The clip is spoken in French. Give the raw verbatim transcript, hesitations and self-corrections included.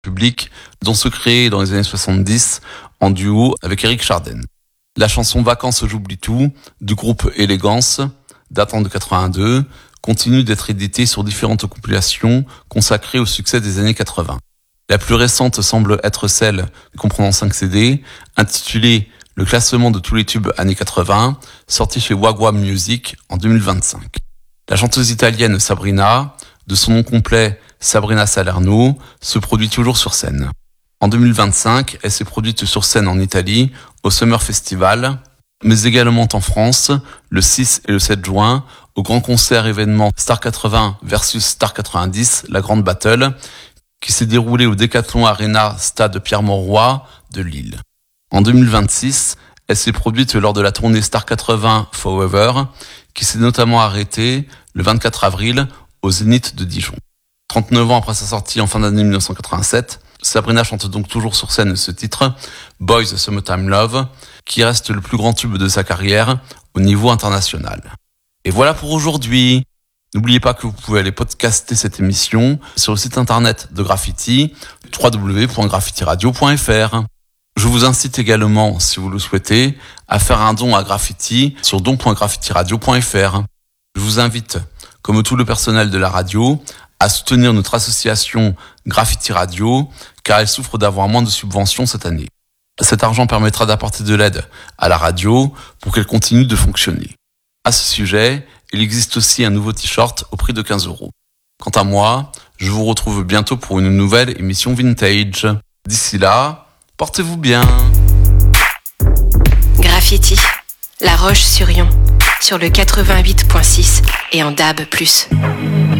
public, dont se créer dans les années soixante-dix en duo avec Eric Chardin. La chanson Vacances j'oublie tout du groupe Élégance, datant de quatre-vingt-deux, continue d'être éditée sur différentes compilations consacrées au succès des années quatre-vingts. La plus récente semble être celle comprenant cinq C D, intitulée Le classement de tous les tubes années quatre-vingts, sorti chez Wagwa Music en deux mille vingt-cinq. La chanteuse italienne Sabrina, de son nom complet Sabrina Salerno, se produit toujours sur scène. En deux mille vingt-cinq, elle s'est produite sur scène en Italie, au Summer Festival, mais également en France, le six et le sept juin, au grand concert événement Star quatre-vingts versus Star quatre-vingt-dix, la grande battle, qui s'est déroulé au Decathlon Arena Stade Pierre-Mauroy de Lille. En deux mille vingt-six, elle s'est produite lors de la tournée Star quatre-vingts Forever, qui s'est notamment arrêtée le vingt-quatre avril au Zénith de Dijon. trente-neuf ans après sa sortie en fin d'année dix-neuf cent quatre-vingt-sept, Sabrina chante donc toujours sur scène ce titre, Boys Summertime Love, qui reste le plus grand tube de sa carrière au niveau international. Et voilà pour aujourd'hui. N'oubliez pas que vous pouvez aller podcaster cette émission sur le site internet de Graffiti, w w w point graffiti radio point f r. Je vous incite également, si vous le souhaitez, à faire un don à Graffiti sur don point graffiti radio point f r. Je vous invite, comme tout le personnel de la radio, à soutenir notre association Graffiti Radio, car elle souffre d'avoir moins de subventions cette année. Cet argent permettra d'apporter de l'aide à la radio pour qu'elle continue de fonctionner. À ce sujet, il existe aussi un nouveau t-shirt au prix de quinze euros. Quant à moi, je vous retrouve bientôt pour une nouvelle émission vintage. D'ici là, portez-vous bien. Graffiti, La Roche-sur-Yon, sur le quatre-vingt-huit point six et en D A B plus.